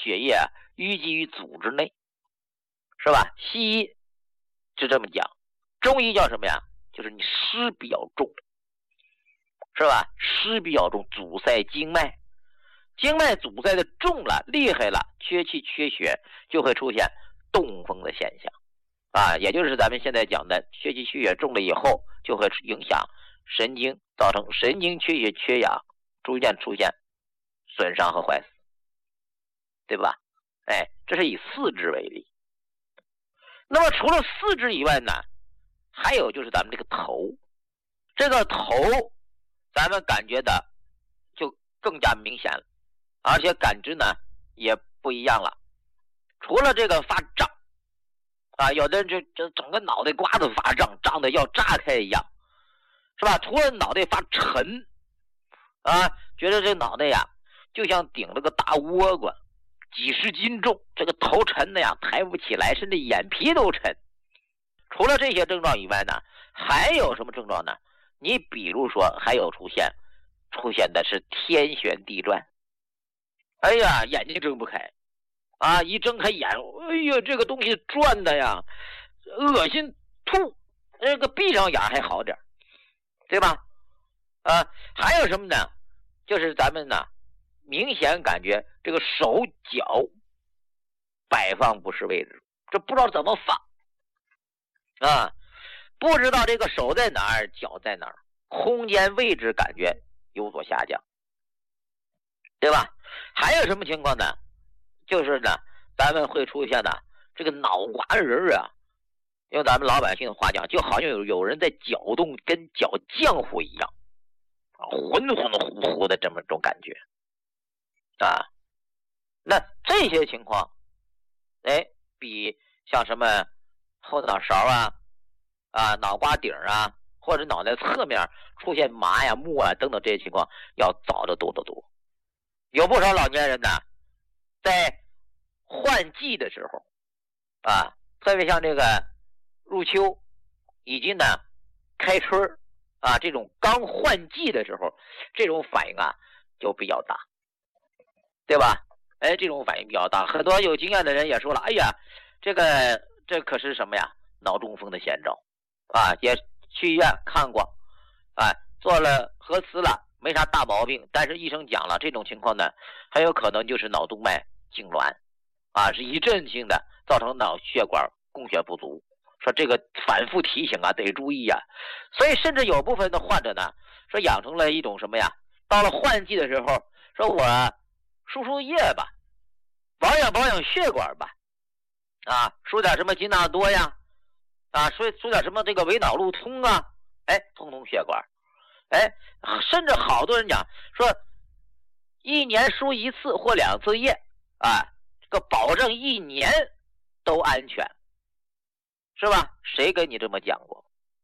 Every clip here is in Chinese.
血液淤积于组织内，是吧？西医是这么讲，中医叫什么呀？就是你湿比较重，是吧？湿比较重，阻塞经脉，经脉阻塞的重了，厉害了，缺气缺血，就会出现动风的现象啊，也就是咱们现在讲的缺气缺血重了以后，就会影响神经，造成神经缺血缺氧，逐渐出现损伤和坏死，对吧？这是以四肢为例。那么除了四肢以外呢，还有就是咱们这个头，这个头咱们感觉的就更加明显了，而且感知呢也不一样了。除了这个发胀啊，有的人就整个脑袋瓜子发胀，胀得要炸开一样，是吧？除了脑袋发沉啊，觉得这脑袋呀就像顶了个大倭瓜，几十斤重，这个头沉的呀抬不起来，甚至眼皮都沉。除了这些症状以外呢，还有什么症状呢？你比如说还有出现的是天旋地转，哎呀，眼睛睁不开啊，一睁开眼，哎呀，这个东西转的呀恶心吐，这个闭上眼还好点，对吧？还有什么呢？就是咱们呢明显感觉这个手脚摆放不是位置，这不知道怎么放啊，不知道这个手在哪儿，脚在哪儿，空间位置感觉有所下降，对吧？还有什么情况呢？就是呢咱们会出现呢这个脑瓜仁啊，用咱们老百姓的话讲，就好像有人在搅动，跟搅浆糊一样，浑浑乎乎的这么种感觉啊。那这些情况比像什么后脑勺脑瓜顶啊，或者脑袋侧面出现麻呀、木啊等等这些情况要早得多得多。有不少老年人呢在换季的时候特别像这个入秋以及呢开春这种刚换季的时候，这种反应就比较大，对吧？这种反应比较大，很多有经验的人也说了，哎呀，这可是什么呀？脑中风的先兆也去医院看过做了核磁了，没啥大毛病，但是医生讲了，这种情况呢很有可能就是脑动脉痉挛是一阵性的，造成脑血管供血不足，说这个反复提醒得注意所以甚至有部分的患者呢说养成了一种什么呀，到了换季的时候说我输液吧，保养血管吧输点什么金纳多呀输点什么这个维脑路通通血管甚至好多人讲说一年输一次或2次液这个保证1年都安全，是吧？谁跟你这么讲过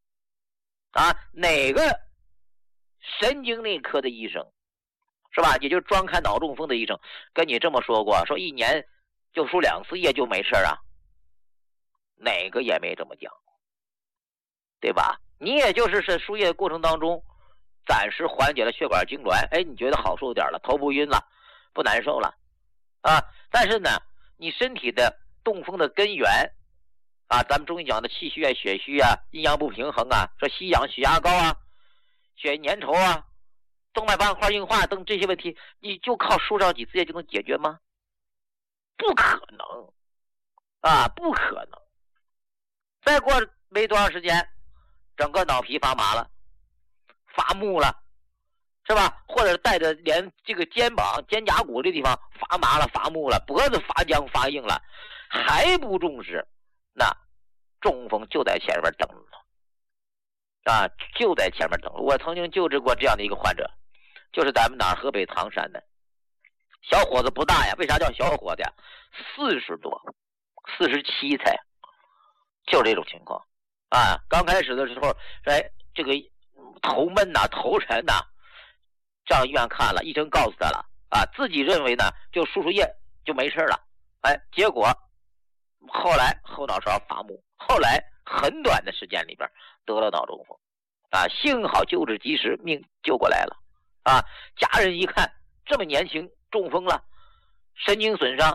哪个神经内科的医生，是吧？也就是专看脑中风的医生跟你这么说过，说1年就输2次液就没事哪个也没这么讲，对吧？你也就是输液的过程当中暂时缓解了血管痉挛，你觉得好受点了，头不晕了，不难受了但是呢你身体的动风的根源咱们中医讲的气虚血虚阴阳不平衡说吸氧、血压高血粘稠动脉斑块硬化等这些问题，你就靠输上几次液就能解决吗？不可能不可能。再过没多长时间，整个脑皮发麻了，发木了，是吧？或者带着连这个肩膀、肩胛骨这地方发麻了、发木了，脖子发僵发硬了，还不重视，那中风就在前面等了就在前面等了。我曾经救治过这样的一个患者，就是咱们河北唐山的小伙子，不大呀。为啥叫小伙子呀？40多，47才，就这种情况刚开始的时候这个头闷头沉上医院看了，医生告诉他了自己认为呢就输液就没事了结果后来后脑勺发木，后来很短的时间里边得了脑中风幸好救治及时，命救过来了家人一看这么年轻中风了，神经损伤